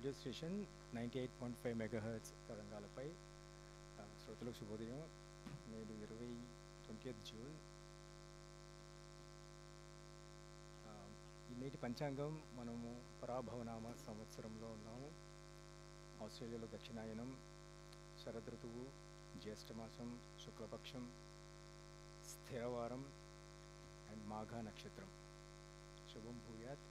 Radio station 98.5 megahertz తరంగాలపై శ్రోతలకు శుభోదయం. నేడు 20 జూన్. ఆ, ఈ నేటి పంచాంగం మనము పరాభవనామ సంవత్సరంలో ఉన్నాము. ఆస్ట్రేలియాలో దక్షిణాయనం, శరదృతువు, జ్యేష్ఠమాసం, శుక్లపక్షం, స్థిరవారం అండ్ మాఘ నక్షత్రం. శుభం భూయాత్.